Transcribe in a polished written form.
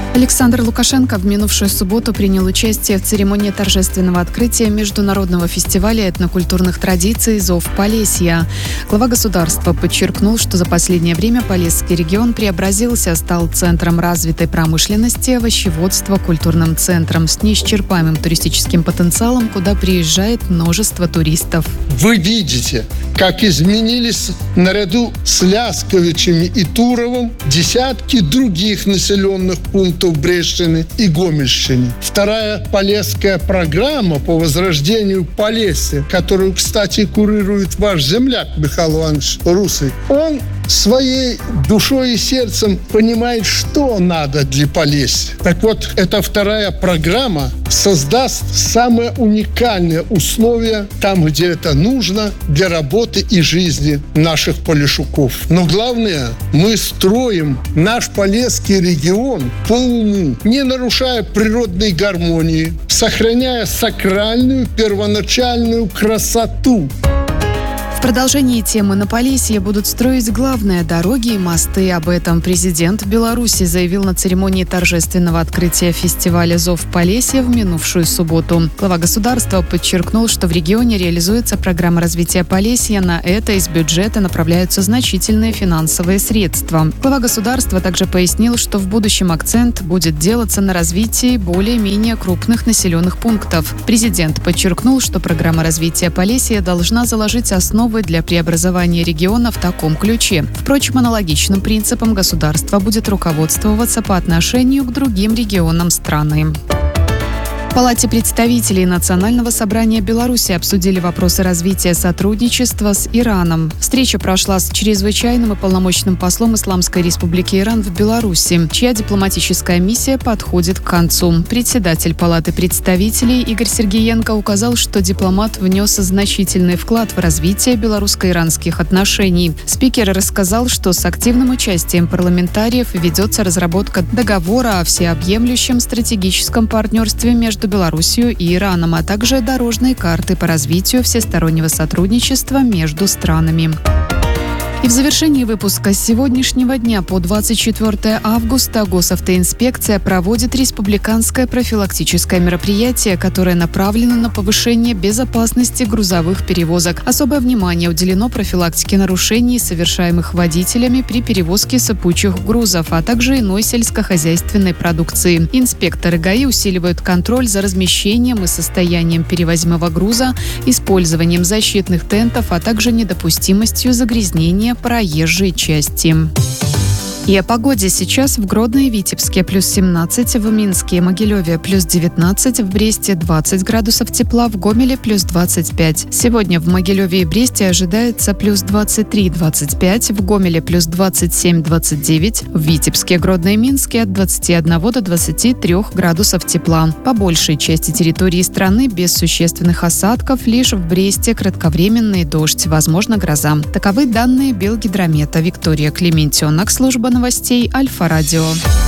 Александр Лукашенко в минувшую субботу принял участие в церемонии торжественного открытия международного фестиваля этнокультурных традиций «Зов Полесья». Глава государства подчеркнул, что за последнее время Полесский регион преобразился, стал центром развитой промышленности, овощеводства, культурным центром с неисчерпаемым туристическим потенциалом, куда приезжает множество туристов. Вы видите, как изменились наряду с Лясковичами и Туровым десятки других населенных пунктов Брештины и Гомельщины. Вторая полесская программа по возрождению Полесья, которую, кстати, курирует ваш земляк Михаил Иванович Русый, он своей душой и сердцем понимает, что надо для Полесья. Так вот, эта вторая программа создаст самые уникальные условия там, где это нужно для работы и жизни наших полешуков. Но главное, мы строим наш Полесский регион по уму, не нарушая природной гармонии, сохраняя сакральную первоначальную красоту. В продолжении темы на Полесье будут строить главные дороги и мосты. Об этом президент Беларуси заявил на церемонии торжественного открытия фестиваля «Зов Полесья» в минувшую субботу. Глава государства подчеркнул, что в регионе реализуется программа развития Полесья. На это из бюджета направляются значительные финансовые средства. Глава государства также пояснил, что в будущем акцент будет делаться на развитии более-менее крупных населенных пунктов. Президент подчеркнул, что программа развития Полесья должна заложить основу для преобразования региона в таком ключе. Впрочем, аналогичным принципом государство будет руководствоваться по отношению к другим регионам страны. В Палате представителей Национального собрания Беларуси обсудили вопросы развития сотрудничества с Ираном. Встреча прошла с чрезвычайным и полномочным послом Исламской Республики Иран в Беларуси, чья дипломатическая миссия подходит к концу. Председатель Палаты представителей Игорь Сергеенко указал, что дипломат внес значительный вклад в развитие белорусско-иранских отношений. Спикер рассказал, что с активным участием парламентариев ведется разработка договора о всеобъемлющем стратегическом партнерстве между Белоруссией и Ираном, а также дорожной карты по развитию всестороннего сотрудничества между странами. И в завершении выпуска с сегодняшнего дня по 24 августа Госавтоинспекция проводит республиканское профилактическое мероприятие, которое направлено на повышение безопасности грузовых перевозок. Особое внимание уделено профилактике нарушений, совершаемых водителями при перевозке сыпучих грузов, а также иной сельскохозяйственной продукции. Инспекторы ГАИ усиливают контроль за размещением и состоянием перевозимого груза, использованием защитных тентов, а также недопустимостью загрязнения проезжей части. И о погоде сейчас в Гродно и Витебске плюс 17, в Минске и Могилеве плюс 19, в Бресте 20 градусов тепла, в Гомеле плюс 25. Сегодня в Могилеве и Бресте ожидается плюс 23-25, в Гомеле плюс 27-29, в Витебске, Гродно и Минске от 21 до 23 градусов тепла. По большей части территории страны без существенных осадков, лишь в Бресте кратковременный дождь, возможно гроза. Таковы данные Белгидромета. Виктория Клементьонок, служба новостей Альфа-Радио.